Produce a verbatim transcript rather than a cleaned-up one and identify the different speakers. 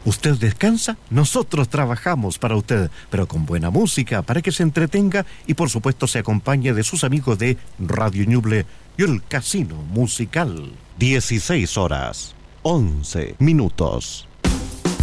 Speaker 1: Usted descansa, nosotros trabajamos para usted, pero con buena música para que se entretenga y por supuesto se acompañe de sus amigos de Radio Ñuble y el Casino Musical. dieciséis horas, once minutos.